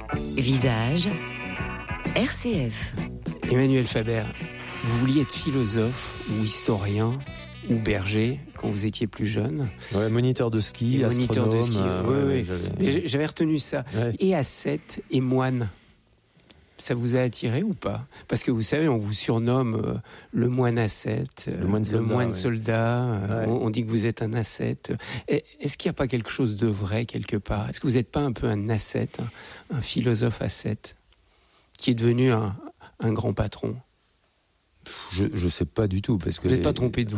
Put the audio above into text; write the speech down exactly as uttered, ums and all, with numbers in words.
Visage R C F. Emmanuel Faber, vous vouliez être philosophe ou historien ou berger quand vous étiez plus jeune. Ouais, moniteur de ski, et moniteur astronome. de ski. Euh, oui, ouais, oui. j'avais... J'avais retenu ça. Ouais. Et ascète et moine. Ça vous a attiré ou pas ? Parce que vous savez, on vous surnomme euh, le moine ascète, euh, Le moine soldat, le moine ouais. soldat euh, Ouais. on, on dit que vous êtes un ascète. Et, est-ce qu'il n'y a pas quelque chose de vrai quelque part ? Est-ce que vous n'êtes pas un peu un ascète, un, un philosophe ascète, qui est devenu un, un grand patron ? Je, je sais pas du tout parce que Vous n'êtes les... pas trompé de voix ?